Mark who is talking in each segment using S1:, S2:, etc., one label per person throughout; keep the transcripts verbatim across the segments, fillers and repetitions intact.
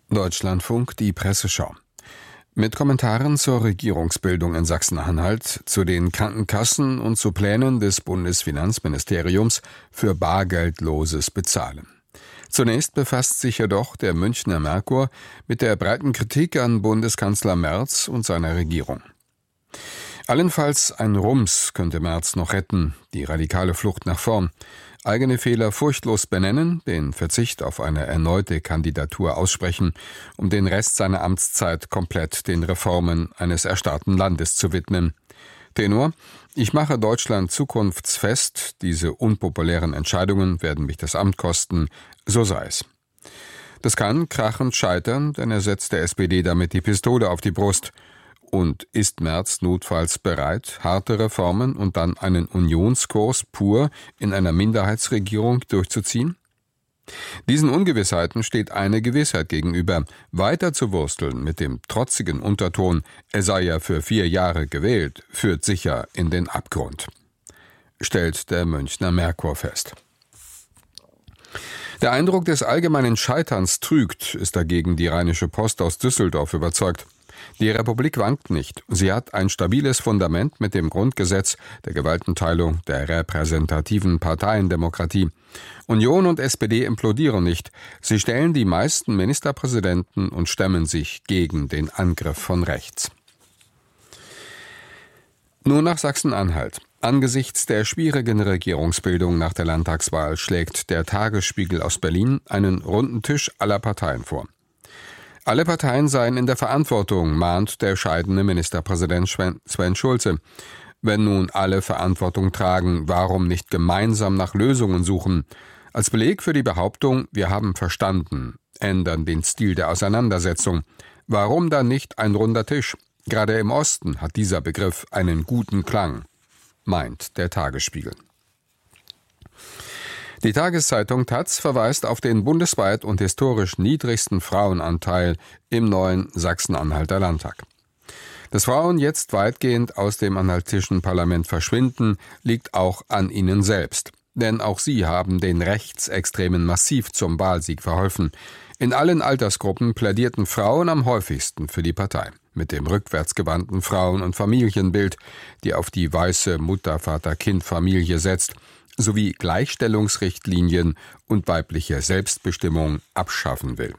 S1: Deutschlandfunk, die Presseschau. Mit Kommentaren zur Regierungsbildung in Sachsen-Anhalt, zu den Krankenkassen und zu Plänen des Bundesfinanzministeriums für bargeldloses Bezahlen. Zunächst befasst sich jedoch der Münchner Merkur mit der breiten Kritik an Bundeskanzler Merz und seiner Regierung. Allenfalls ein Rums könnte Merz noch retten, die radikale Flucht nach vorn. Eigene Fehler furchtlos benennen, den Verzicht auf eine erneute Kandidatur aussprechen, um den Rest seiner Amtszeit komplett den Reformen eines erstarrten Landes zu widmen. Tenor: Ich mache Deutschland zukunftsfest, diese unpopulären Entscheidungen werden mich das Amt kosten, so sei es. Das kann krachend scheitern, denn er setzt der S P D damit die Pistole auf die Brust. Und ist Merz notfalls bereit, harte Reformen und dann einen Unionskurs pur in einer Minderheitsregierung durchzuziehen? Diesen Ungewissheiten steht eine Gewissheit gegenüber: Weiter zu wursteln mit dem trotzigen Unterton, er sei ja für vier Jahre gewählt, führt sicher in den Abgrund, stellt der Münchner Merkur fest. Der Eindruck des allgemeinen Scheiterns trügt, ist dagegen die Rheinische Post aus Düsseldorf überzeugt. Die Republik wankt nicht. Sie hat ein stabiles Fundament mit dem Grundgesetz, der Gewaltenteilung, der repräsentativen Parteiendemokratie. Union und S P D implodieren nicht. Sie stellen die meisten Ministerpräsidenten und stemmen sich gegen den Angriff von rechts. Nun nach Sachsen-Anhalt. Angesichts der schwierigen Regierungsbildung nach der Landtagswahl schlägt der Tagesspiegel aus Berlin einen runden Tisch aller Parteien vor. Alle Parteien seien in der Verantwortung, mahnt der scheidende Ministerpräsident Sven Schulze. Wenn nun alle Verantwortung tragen, warum nicht gemeinsam nach Lösungen suchen? Als Beleg für die Behauptung, wir haben verstanden, ändern den Stil der Auseinandersetzung. Warum dann nicht ein runder Tisch? Gerade im Osten hat dieser Begriff einen guten Klang, meint der Tagesspiegel. Die Tageszeitung Taz verweist auf den bundesweit und historisch niedrigsten Frauenanteil im neuen Sachsen-Anhalter Landtag. Dass Frauen jetzt weitgehend aus dem anhaltischen Parlament verschwinden, liegt auch an ihnen selbst. Denn auch sie haben den Rechtsextremen massiv zum Wahlsieg verholfen. In allen Altersgruppen plädierten Frauen am häufigsten für die Partei. Mit dem rückwärtsgewandten Frauen- und Familienbild, die auf die weiße Mutter-Vater-Kind-Familie setzt, sowie Gleichstellungsrichtlinien und weibliche Selbstbestimmung abschaffen will.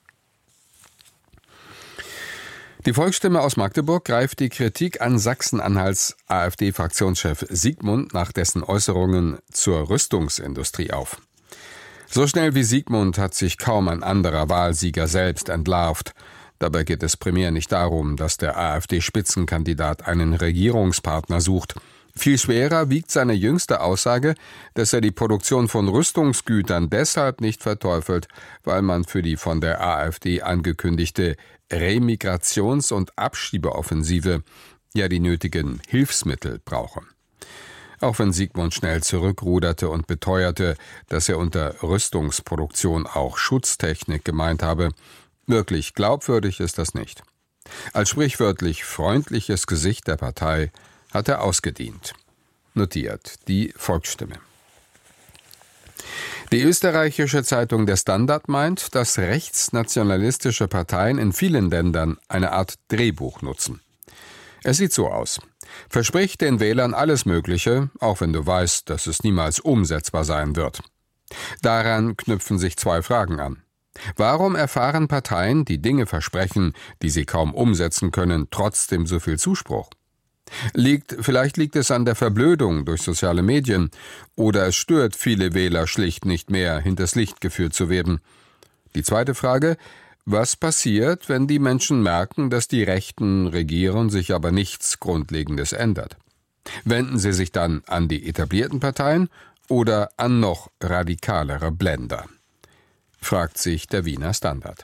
S1: Die Volksstimme aus Magdeburg greift die Kritik an Sachsen-Anhalts AfD-Fraktionschef Siegmund nach dessen Äußerungen zur Rüstungsindustrie auf. So schnell wie Siegmund hat sich kaum ein anderer Wahlsieger selbst entlarvt. Dabei geht es primär nicht darum, dass der AfD-Spitzenkandidat einen Regierungspartner sucht. Viel schwerer wiegt seine jüngste Aussage, dass er die Produktion von Rüstungsgütern deshalb nicht verteufelt, weil man für die von der AfD angekündigte Remigrations- und Abschiebeoffensive ja die nötigen Hilfsmittel brauche. Auch wenn Siegmund schnell zurückruderte und beteuerte, dass er unter Rüstungsproduktion auch Schutztechnik gemeint habe, wirklich glaubwürdig ist das nicht. Als sprichwörtlich freundliches Gesicht der Partei hat er ausgedient, notiert die Volksstimme. Die österreichische Zeitung Der Standard meint, dass rechtsnationalistische Parteien in vielen Ländern eine Art Drehbuch nutzen. Es sieht so aus: Versprich den Wählern alles Mögliche, auch wenn du weißt, dass es niemals umsetzbar sein wird. Daran knüpfen sich zwei Fragen an. Warum erfahren Parteien, die Dinge versprechen, die sie kaum umsetzen können, trotzdem so viel Zuspruch? Liegt, vielleicht liegt es an der Verblödung durch soziale Medien oder es stört viele Wähler schlicht nicht mehr, hinters Licht geführt zu werden. Die zweite Frage: Was passiert, wenn die Menschen merken, dass die Rechten regieren, sich aber nichts Grundlegendes ändert? Wenden sie sich dann an die etablierten Parteien oder an noch radikalere Blender? Fragt sich der Wiener Standard.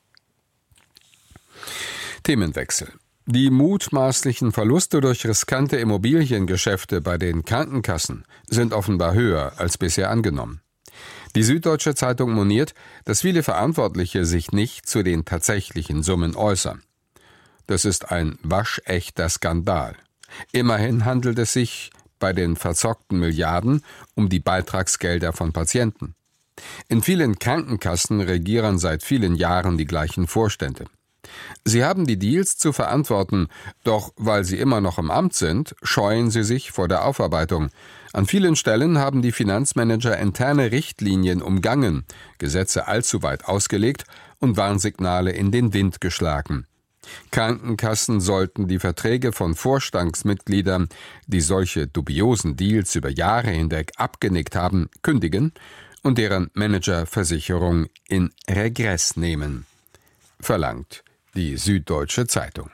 S1: Themenwechsel. Die mutmaßlichen Verluste durch riskante Immobiliengeschäfte bei den Krankenkassen sind offenbar höher als bisher angenommen. Die Süddeutsche Zeitung moniert, dass viele Verantwortliche sich nicht zu den tatsächlichen Summen äußern. Das ist ein waschechter Skandal. Immerhin handelt es sich bei den verzockten Milliarden um die Beitragsgelder von Patienten. In vielen Krankenkassen regieren seit vielen Jahren die gleichen Vorstände. Sie haben die Deals zu verantworten, doch weil sie immer noch im Amt sind, scheuen sie sich vor der Aufarbeitung. An vielen Stellen haben die Finanzmanager interne Richtlinien umgangen, Gesetze allzu weit ausgelegt und Warnsignale in den Wind geschlagen. Krankenkassen sollten die Verträge von Vorstandsmitgliedern, die solche dubiosen Deals über Jahre hinweg abgenickt haben, kündigen und deren Managerversicherung in Regress nehmen, verlangt die Süddeutsche Zeitung.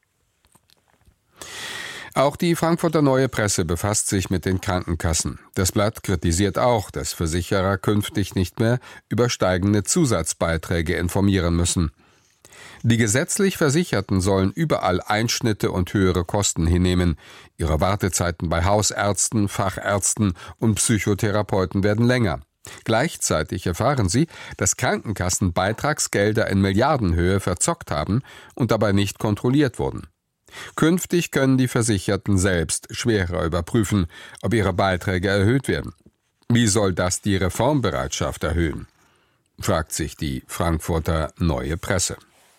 S1: Auch die Frankfurter Neue Presse befasst sich mit den Krankenkassen. Das Blatt kritisiert auch, dass Versicherer künftig nicht mehr über steigende Zusatzbeiträge informieren müssen. Die gesetzlich Versicherten sollen überall Einschnitte und höhere Kosten hinnehmen. Ihre Wartezeiten bei Hausärzten, Fachärzten und Psychotherapeuten werden länger. Gleichzeitig erfahren sie, dass Krankenkassen Beitragsgelder in Milliardenhöhe verzockt haben und dabei nicht kontrolliert wurden. Künftig können die Versicherten selbst schwerer überprüfen, ob ihre Beiträge erhöht werden. Wie soll das die Reformbereitschaft erhöhen? Fragt sich die Frankfurter Neue Presse.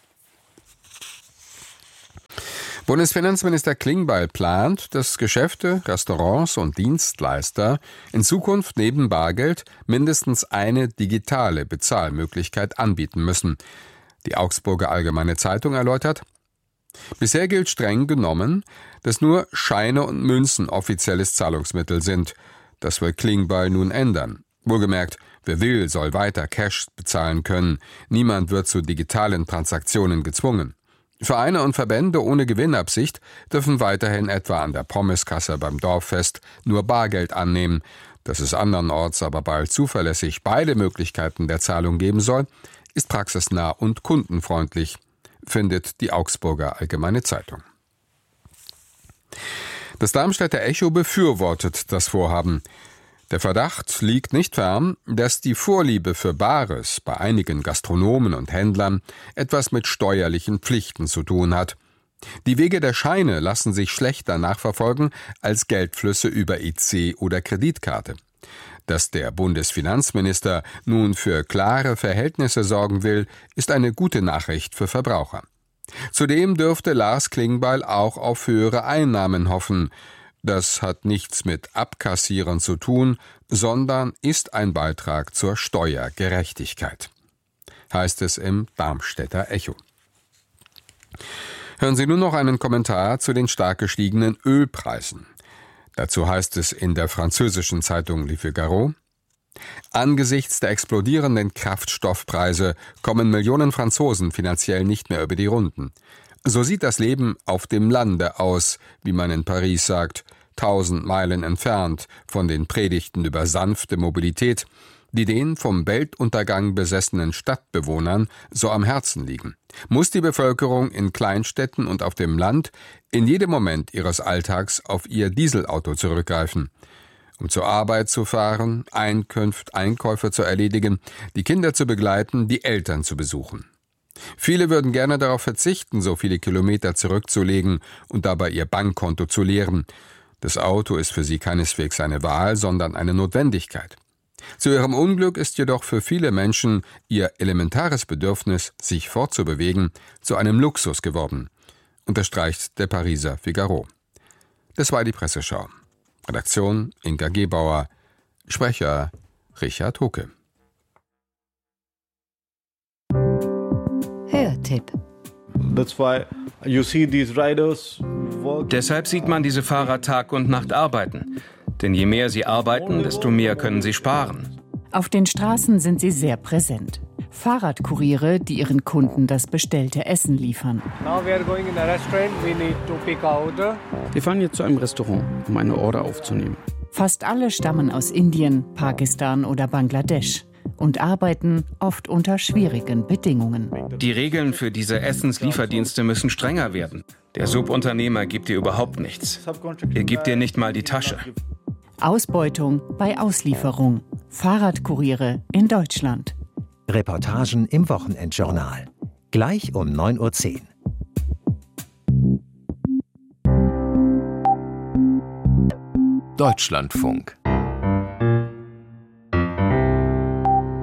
S1: Bundesfinanzminister Klingbeil plant, dass Geschäfte, Restaurants und Dienstleister in Zukunft neben Bargeld mindestens eine digitale Bezahlmöglichkeit anbieten müssen. Die Augsburger Allgemeine Zeitung erläutert: Bisher gilt streng genommen, dass nur Scheine und Münzen offizielles Zahlungsmittel sind. Das will Klingbeil nun ändern. Wohlgemerkt, wer will, soll weiter Cash bezahlen können. Niemand wird zu digitalen Transaktionen gezwungen. Vereine und Verbände ohne Gewinnabsicht dürfen weiterhin etwa an der Pommeskasse beim Dorffest nur Bargeld annehmen. Dass es andernorts aber bald zuverlässig beide Möglichkeiten der Zahlung geben soll, ist praxisnah und kundenfreundlich, findet die Augsburger Allgemeine Zeitung. Das Darmstädter Echo befürwortet das Vorhaben. Der Verdacht liegt nicht fern, dass die Vorliebe für Bares bei einigen Gastronomen und Händlern etwas mit steuerlichen Pflichten zu tun hat. Die Wege der Scheine lassen sich schlechter nachverfolgen als Geldflüsse über E C oder Kreditkarte. Dass der Bundesfinanzminister nun für klare Verhältnisse sorgen will, ist eine gute Nachricht für Verbraucher. Zudem dürfte Lars Klingbeil auch auf höhere Einnahmen hoffen. Das hat nichts mit Abkassieren zu tun, sondern ist ein Beitrag zur Steuergerechtigkeit, heißt es im Darmstädter Echo. Hören Sie nun noch einen Kommentar zu den stark gestiegenen Ölpreisen. Dazu heißt es in der französischen Zeitung Le Figaro: Angesichts der explodierenden Kraftstoffpreise kommen Millionen Franzosen finanziell nicht mehr über die Runden. So sieht das Leben auf dem Lande aus, wie man in Paris sagt, tausend Meilen entfernt von den Predigten über sanfte Mobilität, die den vom Weltuntergang besessenen Stadtbewohnern so am Herzen liegen. Muss die Bevölkerung in Kleinstädten und auf dem Land in jedem Moment ihres Alltags auf ihr Dieselauto zurückgreifen, um zur Arbeit zu fahren, Einkünfte, Einkäufe zu erledigen, die Kinder zu begleiten, die Eltern zu besuchen. Viele würden gerne darauf verzichten, so viele Kilometer zurückzulegen und dabei ihr Bankkonto zu leeren. Das Auto ist für sie keineswegs eine Wahl, sondern eine Notwendigkeit. Zu ihrem Unglück ist jedoch für viele Menschen ihr elementares Bedürfnis, sich fortzubewegen, zu einem Luxus geworden, unterstreicht der Pariser Figaro. Das war die Presseschau. Redaktion Inga Gebauer, Sprecher Richard Hucke.
S2: Hörtipp.
S3: Deshalb sieht man diese Fahrer Tag und Nacht arbeiten. Denn je mehr sie arbeiten, desto mehr können sie sparen.
S2: Auf den Straßen sind sie sehr präsent. Fahrradkuriere, die ihren Kunden das bestellte Essen liefern.
S4: Wir fahren jetzt zu einem Restaurant, um eine Order aufzunehmen.
S2: Fast alle stammen aus Indien, Pakistan oder Bangladesch und arbeiten oft unter schwierigen Bedingungen.
S3: Die Regeln für diese Essenslieferdienste müssen strenger werden. Der Subunternehmer gibt dir überhaupt nichts. Er gibt dir nicht mal die Tasche.
S2: Ausbeutung bei Auslieferung. Fahrradkuriere in Deutschland.
S5: Reportagen im Wochenendjournal. Gleich um neun Uhr zehn. Deutschlandfunk.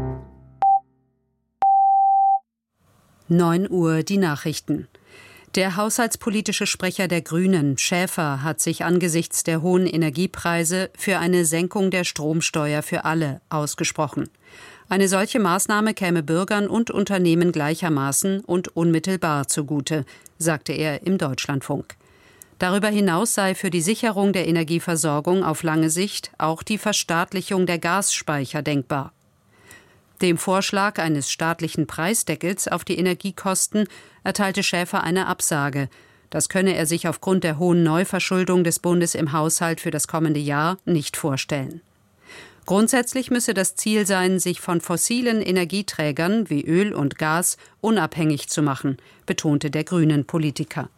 S6: neun Uhr die Nachrichten. Der haushaltspolitische Sprecher der Grünen, Schäfer, hat sich angesichts der hohen Energiepreise für eine Senkung der Stromsteuer für alle ausgesprochen. Eine solche Maßnahme käme Bürgern und Unternehmen gleichermaßen und unmittelbar zugute, sagte er im Deutschlandfunk. Darüber hinaus sei für die Sicherung der Energieversorgung auf lange Sicht auch die Verstaatlichung der Gasspeicher denkbar. Dem Vorschlag eines staatlichen Preisdeckels auf die Energiekosten erteilte Schäfer eine Absage. Das könne er sich aufgrund der hohen Neuverschuldung des Bundes im Haushalt für das kommende Jahr nicht vorstellen. Grundsätzlich müsse das Ziel sein, sich von fossilen Energieträgern wie Öl und Gas unabhängig zu machen, betonte der Grünen-Politiker.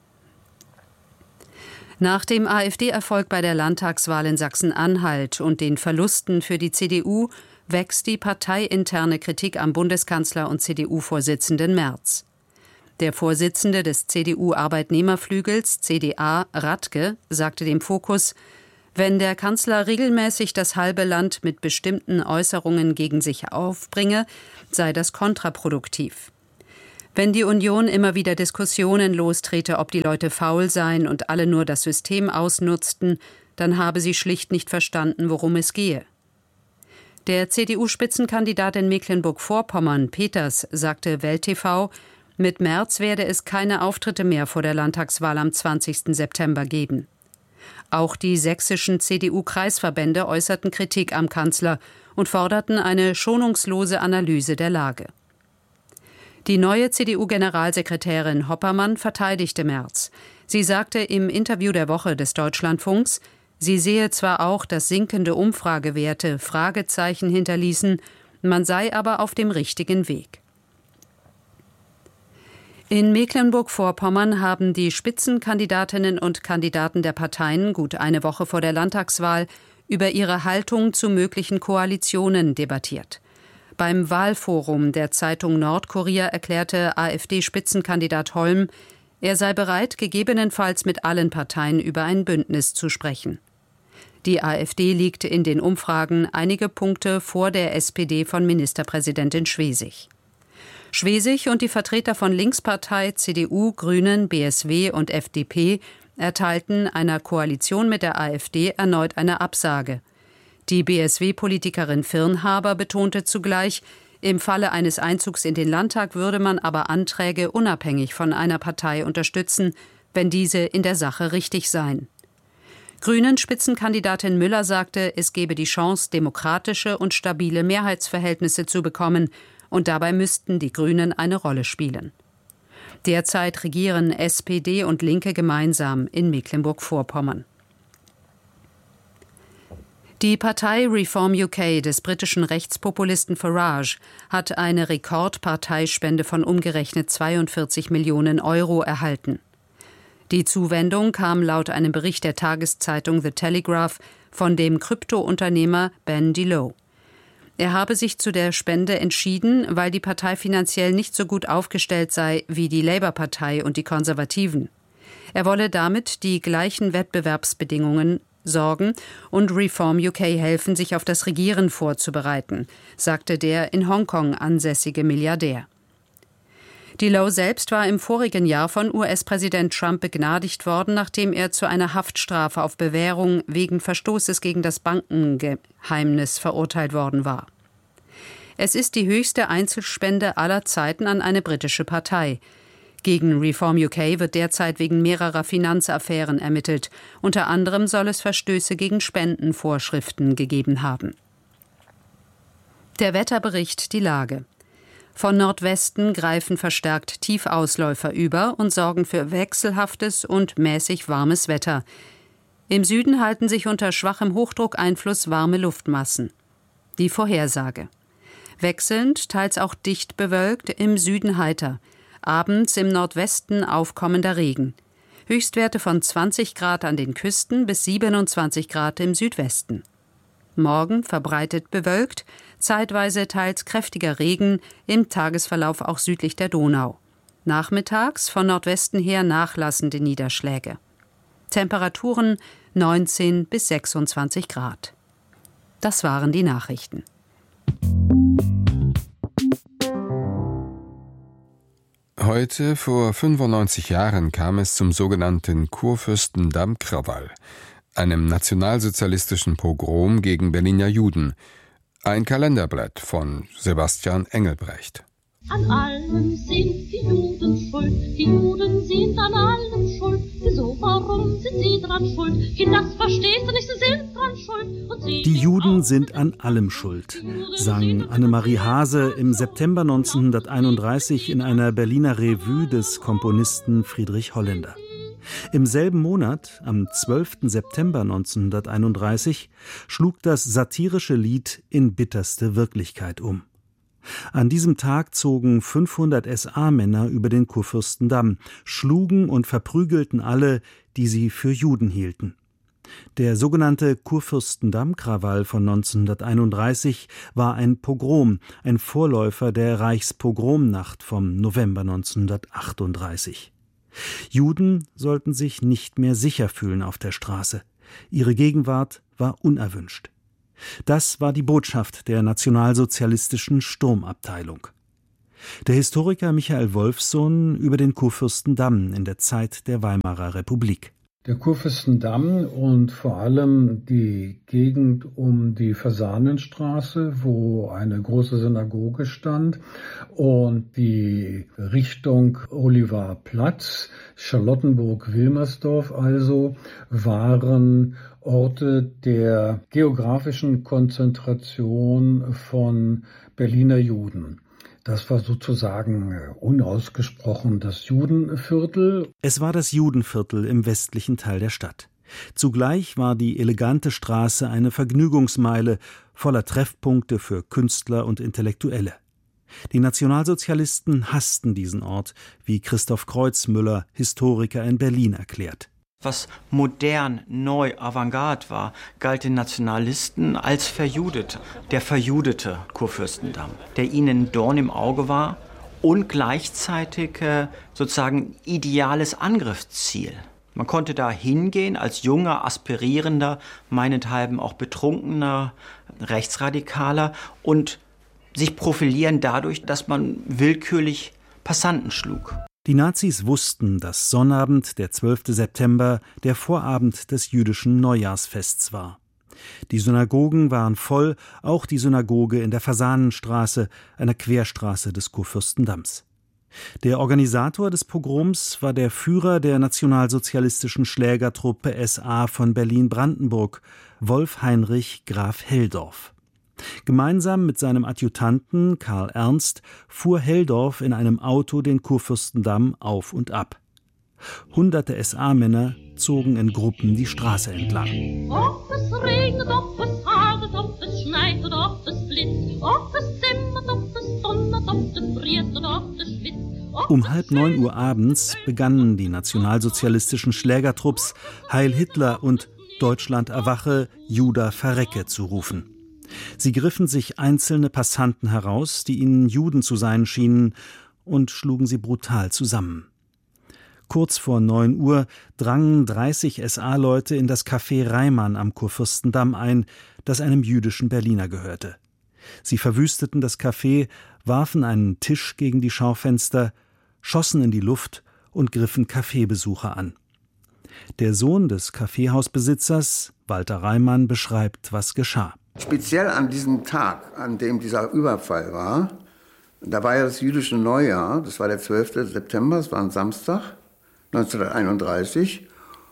S6: Nach dem AfD-Erfolg bei der Landtagswahl in Sachsen-Anhalt und den Verlusten für die C D U wächst die parteiinterne Kritik am Bundeskanzler und C D U-Vorsitzenden Merz. Der Vorsitzende des C D U-Arbeitnehmerflügels, C D A, Radke, sagte dem Fokus: Wenn der Kanzler regelmäßig das halbe Land mit bestimmten Äußerungen gegen sich aufbringe, sei das kontraproduktiv. Wenn die Union immer wieder Diskussionen lostrete, ob die Leute faul seien und alle nur das System ausnutzten, dann habe sie schlicht nicht verstanden, worum es gehe. Der C D U-Spitzenkandidat in Mecklenburg-Vorpommern, Peters, sagte Welt T V, mit Merz werde es keine Auftritte mehr vor der Landtagswahl am zwanzigsten September geben. Auch die sächsischen C D U-Kreisverbände äußerten Kritik am Kanzler und forderten eine schonungslose Analyse der Lage. Die neue C D U-Generalsekretärin Hoppermann verteidigte Merz. Sie sagte im Interview der Woche des Deutschlandfunks, sie sehe zwar auch, dass sinkende Umfragewerte Fragezeichen hinterließen, man sei aber auf dem richtigen Weg. In Mecklenburg-Vorpommern haben die Spitzenkandidatinnen und Kandidaten der Parteien gut eine Woche vor der Landtagswahl über ihre Haltung zu möglichen Koalitionen debattiert. Beim Wahlforum der Zeitung Nordkurier erklärte AfD-Spitzenkandidat Holm, er sei bereit, gegebenenfalls mit allen Parteien über ein Bündnis zu sprechen. Die AfD liegt in den Umfragen einige Punkte vor der S P D von Ministerpräsidentin Schwesig. Schwesig und die Vertreter von Linkspartei, C D U, Grünen, B S W und F D P erteilten einer Koalition mit der AfD erneut eine Absage. Die B S W-Politikerin Firnhaber betonte zugleich, im Falle eines Einzugs in den Landtag würde man aber Anträge unabhängig von einer Partei unterstützen, wenn diese in der Sache richtig seien. Grünen-Spitzenkandidatin Müller sagte, es gebe die Chance, demokratische und stabile Mehrheitsverhältnisse zu bekommen, und dabei müssten die Grünen eine Rolle spielen. Derzeit regieren S P D und Linke gemeinsam in Mecklenburg-Vorpommern. Die Partei Reform U K des britischen Rechtspopulisten Farage hat eine Rekordparteispende von umgerechnet zweiundvierzig Millionen Euro erhalten. Die Zuwendung kam laut einem Bericht der Tageszeitung The Telegraph von dem Kryptounternehmer Ben Delow. Er habe sich zu der Spende entschieden, weil die Partei finanziell nicht so gut aufgestellt sei wie die Labour-Partei und die Konservativen. Er wolle damit die gleichen Wettbewerbsbedingungen sorgen und Reform U K helfen, sich auf das Regieren vorzubereiten, sagte der in Hongkong ansässige Milliardär. Delow selbst war im vorigen Jahr von U S-Präsident Trump begnadigt worden, nachdem er zu einer Haftstrafe auf Bewährung wegen Verstoßes gegen das Bankengeheimnis verurteilt worden war. Es ist die höchste Einzelspende aller Zeiten an eine britische Partei. Gegen Reform U K wird derzeit wegen mehrerer Finanzaffären ermittelt. Unter anderem soll es Verstöße gegen Spendenvorschriften gegeben haben. Der Wetterbericht, die Lage. Von Nordwesten greifen verstärkt Tiefausläufer über und sorgen für wechselhaftes und mäßig warmes Wetter. Im Süden halten sich unter schwachem Hochdruckeinfluss warme Luftmassen. Die Vorhersage. Wechselnd, teils auch dicht bewölkt, im Süden heiter. Abends im Nordwesten aufkommender Regen. Höchstwerte von zwanzig Grad an den Küsten bis siebenundzwanzig Grad im Südwesten. Morgen verbreitet bewölkt, zeitweise teils kräftiger Regen, im Tagesverlauf auch südlich der Donau. Nachmittags von Nordwesten her nachlassende Niederschläge. Temperaturen neunzehn bis sechsundzwanzig Grad. Das waren die Nachrichten.
S1: Heute, vor fünfundneunzig Jahren, kam es zum sogenannten Kurfürstendamm-Krawall, einem nationalsozialistischen Pogrom gegen Berliner Juden. Ein Kalenderblatt von Sebastian Engelbrecht.
S7: An allem sind die Juden schuld, die Juden sind an allem schuld. Wieso, warum sind sie dran schuld? Kind, das verstehst du nicht, sie sind dran schuld. Und sie
S8: Die Juden sind an allem schuld, sang Annemarie Hase im September neunzehnhunderteinunddreißig in einer Berliner Revue des Komponisten Friedrich Holländer. Im selben Monat, am zwölften September neunzehnhunderteinunddreißig, schlug das satirische Lied in bitterste Wirklichkeit um. An diesem Tag zogen fünfhundert S A-Männer über den Kurfürstendamm, schlugen und verprügelten alle, die sie für Juden hielten. Der sogenannte Kurfürstendamm-Krawall von neunzehnhunderteinunddreißig war ein Pogrom, ein Vorläufer der Reichspogromnacht vom November neunzehnhundertachtunddreißig. Juden sollten sich nicht mehr sicher fühlen auf der Straße. Ihre Gegenwart war unerwünscht. Das war die Botschaft der nationalsozialistischen Sturmabteilung. Der Historiker Michael Wolfsohn über den Kurfürstendamm in der Zeit der Weimarer Republik.
S9: Der Kurfürstendamm und vor allem die Gegend um die Fasanenstraße, wo eine große Synagoge stand, und die Richtung Olivarplatz, Charlottenburg-Wilmersdorf also, waren Orte der geografischen Konzentration von Berliner Juden. Das war sozusagen unausgesprochen das Judenviertel.
S8: Es war das Judenviertel im westlichen Teil der Stadt. Zugleich war die elegante Straße eine Vergnügungsmeile voller Treffpunkte für Künstler und Intellektuelle. Die Nationalsozialisten hassten diesen Ort, wie Christoph Kreuzmüller, Historiker in Berlin, erklärt.
S10: Was modern, neu, Avantgarde war, galt den Nationalisten als verjudet. Der verjudete Kurfürstendamm, der ihnen Dorn im Auge war und gleichzeitig äh, sozusagen ideales Angriffsziel. Man konnte da hingehen als junger, aspirierender, meinethalben auch betrunkener Rechtsradikaler und sich profilieren dadurch, dass man willkürlich Passanten schlug.
S8: Die Nazis wussten, dass Sonnabend, der zwölfte September, der Vorabend des jüdischen Neujahrsfests war. Die Synagogen waren voll, auch die Synagoge in der Fasanenstraße, einer Querstraße des Kurfürstendamms. Der Organisator des Pogroms war der Führer der nationalsozialistischen Schlägertruppe S A von Berlin-Brandenburg, Wolf Heinrich Graf Helldorf. Gemeinsam mit seinem Adjutanten Karl Ernst fuhr Helldorf in einem Auto den Kurfürstendamm auf und ab. Hunderte S A-Männer zogen in Gruppen die Straße entlang.
S7: Ob es regnet, ob es hagelt, ob es schneit oder ob es blitzt, ob es zimmert, ob es donnert, ob es friert oder ob es schwitzt.
S8: Um halb neun Uhr abends begannen die nationalsozialistischen Schlägertrupps Heil Hitler und Deutschland erwache, Juda verrecke zu rufen. Sie griffen sich einzelne Passanten heraus, die ihnen Juden zu sein schienen, und schlugen sie brutal zusammen. Kurz vor neun Uhr drangen dreißig S A-Leute in das Café Reimann am Kurfürstendamm ein, das einem jüdischen Berliner gehörte. Sie verwüsteten das Café, warfen einen Tisch gegen die Schaufenster, schossen in die Luft und griffen Kaffeebesucher an. Der Sohn des Kaffeehausbesitzers, Walter Reimann, beschreibt, was geschah.
S11: Speziell an diesem Tag, an dem dieser Überfall war, da war ja das jüdische Neujahr, das war der zwölfte September, das war ein Samstag, neunzehnhunderteinunddreißig.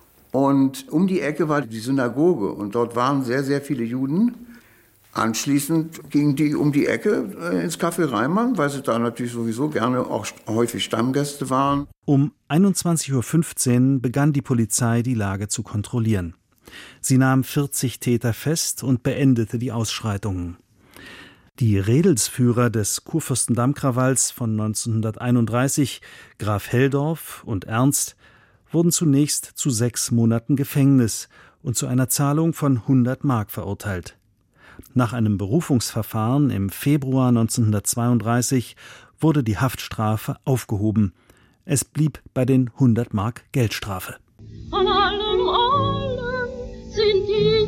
S11: Und um die Ecke war die Synagoge und dort waren sehr, sehr viele Juden. Anschließend gingen die um die Ecke ins Café Reimann, weil sie da natürlich sowieso gerne auch häufig Stammgäste waren.
S8: Um einundzwanzig Uhr fünfzehn begann die Polizei, die Lage zu kontrollieren. Sie nahm vierzig Täter fest und beendete die Ausschreitungen. Die Redelsführer des Kurfürstendamm-Krawalls von neunzehnhunderteinunddreißig, Graf Helldorf und Ernst, wurden zunächst zu sechs Monaten Gefängnis und zu einer Zahlung von hundert Mark verurteilt. Nach einem Berufungsverfahren im Februar neunzehnhundertzweiunddreißig wurde die Haftstrafe aufgehoben. Es blieb bei den hundert Mark Geldstrafe.
S7: An allem, allem sind die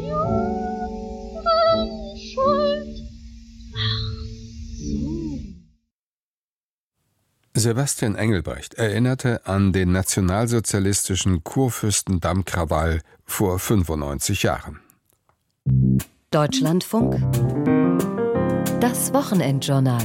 S7: Juden schuld. Ach so.
S1: Sebastian Engelbrecht erinnerte an den nationalsozialistischen Kurfürstendamm-Krawall vor fünfundneunzig Jahren.
S12: Deutschlandfunk. Das Wochenendjournal.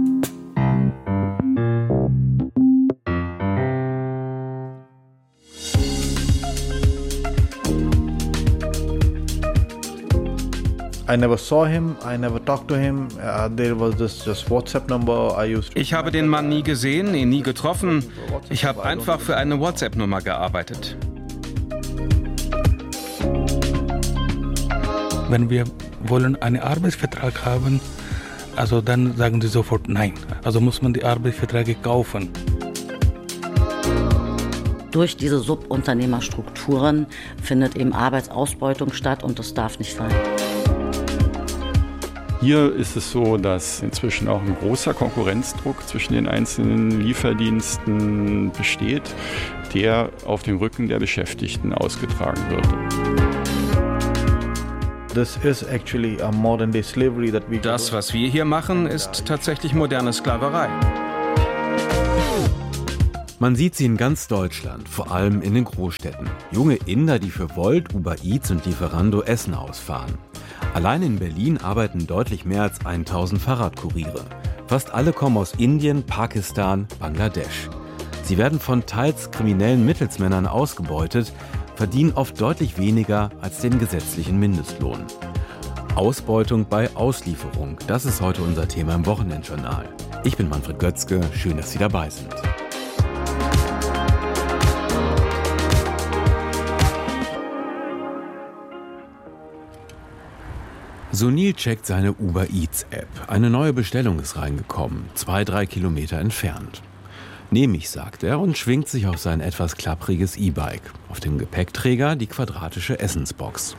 S13: I never saw him, I never talked to him. Uh, there was this just WhatsApp number I used to.
S3: Ich habe den Mann nie gesehen, ihn nie getroffen. Ich habe einfach für eine WhatsApp-Nummer gearbeitet.
S14: Wenn wir wollen einen Arbeitsvertrag haben, also dann sagen sie sofort nein. Also muss man die Arbeitsverträge kaufen.
S15: Durch diese Subunternehmerstrukturen findet eben Arbeitsausbeutung statt und das darf nicht sein.
S16: Hier ist es so, dass inzwischen auch ein großer Konkurrenzdruck zwischen den einzelnen Lieferdiensten besteht, der auf dem Rücken der Beschäftigten ausgetragen wird.
S3: Das, was wir hier machen, ist tatsächlich moderne Sklaverei.
S17: Man sieht sie in ganz Deutschland, vor allem in den Großstädten. Junge Inder, die für Volt, Uber Eats und Lieferando Essen ausfahren. Allein in Berlin arbeiten deutlich mehr als tausend Fahrradkuriere. Fast alle kommen aus Indien, Pakistan, Bangladesch. Sie werden von teils kriminellen Mittelsmännern ausgebeutet, verdienen oft deutlich weniger als den gesetzlichen Mindestlohn. Ausbeutung bei Auslieferung, das ist heute unser Thema im Wochenendjournal. Ich bin Manfred Götzke, schön, dass Sie dabei sind. Sunil checkt seine Uber Eats App. Eine neue Bestellung ist reingekommen, zwei, drei Kilometer entfernt. Nehme ich, sagt er und schwingt sich auf sein etwas klappriges E-Bike. Auf dem Gepäckträger die quadratische Essensbox.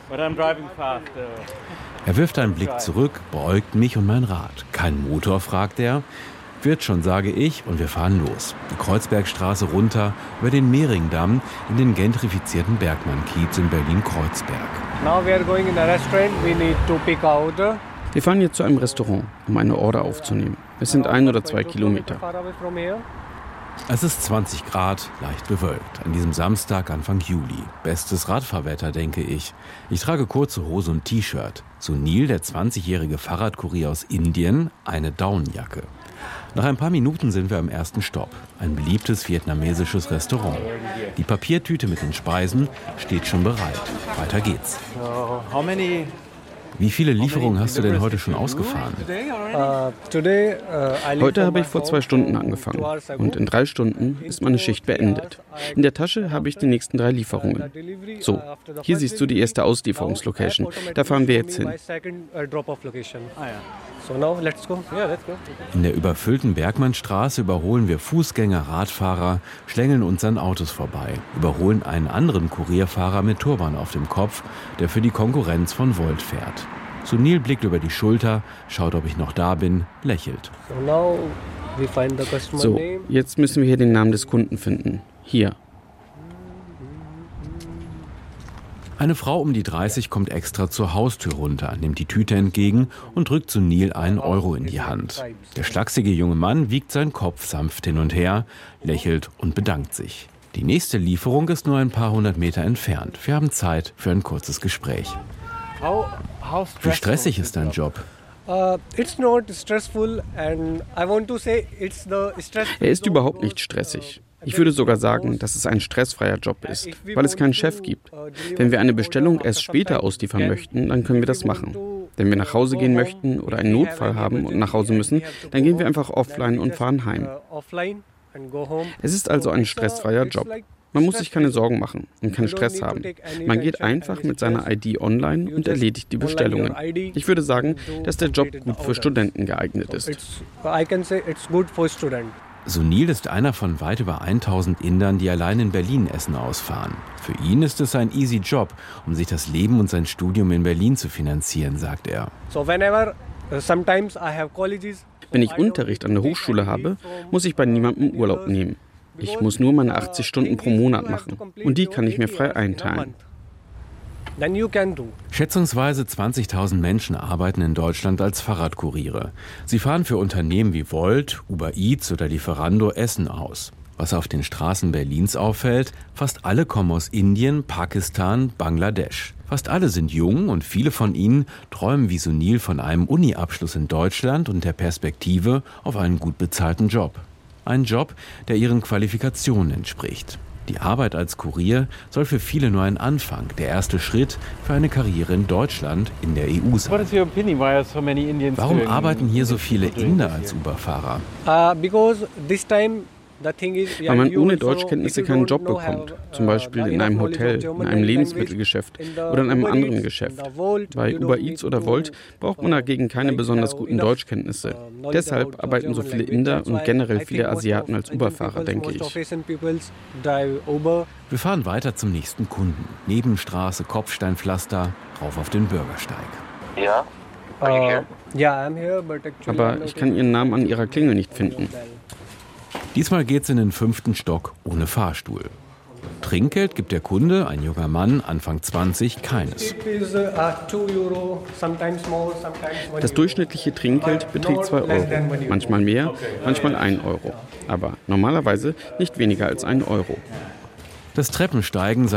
S17: Er wirft einen Blick zurück, beäugt mich und mein Rad. Kein Motor, fragt er. Wird schon, sage ich, und wir fahren los. Die Kreuzbergstraße runter, über den Mehringdamm in den gentrifizierten Bergmann-Kiez in Berlin-Kreuzberg.
S4: Wir fahren jetzt zu einem Restaurant, um eine Order aufzunehmen. Es sind ein oder zwei Kilometer.
S17: Es ist zwanzig Grad, leicht bewölkt. An diesem Samstag Anfang Juli. Bestes Radfahrwetter, denke ich. Ich trage kurze Hose und T-Shirt. Sunil, der zwanzigjährige Fahrradkurier aus Indien, eine Daunenjacke. Nach ein paar Minuten sind wir am ersten Stopp. Ein beliebtes vietnamesisches Restaurant. Die Papiertüte mit den Speisen steht schon bereit. Weiter geht's. Wie viele Lieferungen hast du denn heute schon ausgefahren?
S4: Heute habe ich vor zwei Stunden angefangen und in drei Stunden ist meine Schicht beendet. In der Tasche habe ich die nächsten drei Lieferungen. So, hier siehst du die erste Auslieferungslocation. Da fahren wir jetzt hin.
S17: In der überfüllten Bergmannstraße überholen wir Fußgänger, Radfahrer, schlängeln uns an Autos vorbei, überholen einen anderen Kurierfahrer mit Turban auf dem Kopf, der für die Konkurrenz von Volt fährt. Sunil blickt über die Schulter, schaut, ob ich noch da bin, lächelt.
S4: So, jetzt müssen wir hier den Namen des Kunden finden. Hier.
S17: Eine Frau um die dreißig kommt extra zur Haustür runter, nimmt die Tüte entgegen und drückt Sunil einen Euro in die Hand. Der schlachsige junge Mann wiegt seinen Kopf sanft hin und her, lächelt und bedankt sich. Die nächste Lieferung ist nur ein paar hundert Meter entfernt. Wir haben Zeit für ein kurzes Gespräch. Wie stressig ist dein Job?
S4: Er ist überhaupt nicht stressig. Ich würde sogar sagen, dass es ein stressfreier Job ist, weil es keinen Chef gibt. Wenn wir eine Bestellung erst später ausliefern möchten, dann können wir das machen. Wenn wir nach Hause gehen möchten oder einen Notfall haben und nach Hause müssen, dann gehen wir einfach offline und fahren heim. Es ist also ein stressfreier Job. Man muss sich keine Sorgen machen und keinen Stress haben. Man geht einfach mit seiner I D online und erledigt die Bestellungen. Ich würde sagen, dass der Job gut für Studenten geeignet ist.
S17: Sunil ist einer von weit über tausend Indern, die allein in Berlin Essen ausfahren. Für ihn ist es ein easy Job, um sich das Leben und sein Studium in Berlin zu finanzieren, sagt er.
S4: Wenn ich Unterricht an der Hochschule habe, muss ich bei niemandem Urlaub nehmen. Ich muss nur meine achtzig Stunden pro Monat machen und die kann ich mir frei einteilen.
S17: Schätzungsweise zwanzigtausend Menschen arbeiten in Deutschland als Fahrradkuriere. Sie fahren für Unternehmen wie Volt, Uber Eats oder Lieferando Essen aus. Was auf den Straßen Berlins auffällt, fast alle kommen aus Indien, Pakistan, Bangladesch. Fast alle sind jung und viele von ihnen träumen wie Sunil von einem Uni-Abschluss in Deutschland und der Perspektive auf einen gut bezahlten Job. Ein Job, der ihren Qualifikationen entspricht. Die Arbeit als Kurier soll für viele nur ein Anfang, der erste Schritt für eine Karriere in Deutschland, in der E U sein. Warum arbeiten hier so viele Inder als Uber-Fahrer?
S4: Weil man ohne Deutschkenntnisse keinen Job bekommt, zum Beispiel in einem Hotel, in einem Lebensmittelgeschäft oder in einem anderen Geschäft. Bei Uber Eats oder Volt braucht man dagegen keine besonders guten Deutschkenntnisse. Deshalb arbeiten so viele Inder und generell viele Asiaten als Uber-Fahrer, denke ich.
S17: Wir fahren weiter zum nächsten Kunden. Nebenstraße, Kopfsteinpflaster, rauf auf den Bürgersteig.
S18: Ja?
S4: Aber ich kann Ihren Namen an Ihrer Klingel nicht finden.
S17: Diesmal geht's in den fünften Stock ohne Fahrstuhl. Trinkgeld gibt der Kunde, ein junger Mann, Anfang zwanzig, keines.
S4: Das durchschnittliche Trinkgeld beträgt zwei Euro. Manchmal mehr, manchmal ein Euro. Aber normalerweise nicht weniger als ein Euro.
S17: Das Treppensteigen